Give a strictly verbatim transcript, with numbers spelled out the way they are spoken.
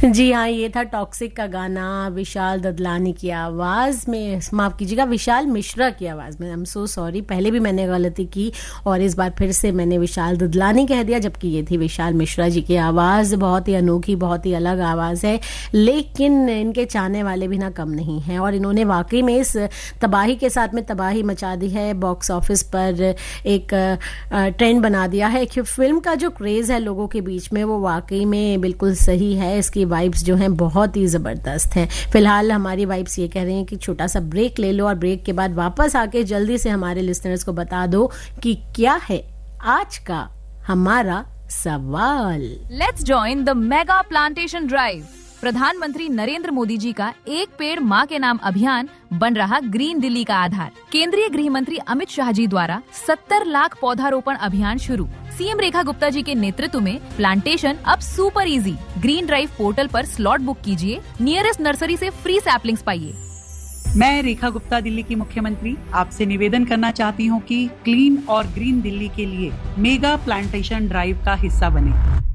जी हाँ, ये था टॉक्सिक का गाना, विशाल ददलानी की आवाज में, माफ कीजिएगा विशाल मिश्रा की आवाज में। आई एम सो सॉरी, पहले भी मैंने गलती की और इस बार फिर से मैंने विशाल ददलानी कह दिया, जबकि ये थी विशाल मिश्रा जी की आवाज। बहुत ही अनोखी, बहुत ही अलग आवाज है, लेकिन इनके चाहने वाले भी ना कम नहीं हैं और इन्होंने वाकई में इस तबाही के साथ में तबाही मचा दी है। बॉक्स ऑफिस पर एक ट्रेंड बना दिया है कि फिल्म का जो क्रेज है लोगों के बीच में वो वाकई में बिल्कुल सही है। इसकी वाइब्स जो हैं बहुत ही जबरदस्त हैं। फिलहाल हमारी वाइब्स ये कह रही हैं कि छोटा सा ब्रेक ले लो और ब्रेक के बाद वापस आके जल्दी से हमारे लिसनर्स को बता दो कि क्या है आज का हमारा सवाल। Let's join the mega plantation drive. प्रधानमंत्री नरेंद्र मोदी जी का एक पेड़ माँ के नाम अभियान बन रहा ग्रीन दिल्ली का आधार। केंद्रीय गृह मंत्री अमित शाह जी द्वारा सत्तर लाख पौधारोपण अभियान शुरू। सीएम रेखा गुप्ता जी के नेतृत्व में प्लांटेशन अब super easy. Green drive portal पर स्लॉट बुक कीजिए, नियरेस्ट नर्सरी से फ्री सैपलिंग्स पाइए। मैं रेखा गुप्ता, दिल्ली की मुख्यमंत्री, आपसे निवेदन करना चाहती हूँ कि क्लीन और ग्रीन दिल्ली के लिए मेगा प्लांटेशन ड्राइव का हिस्सा बने।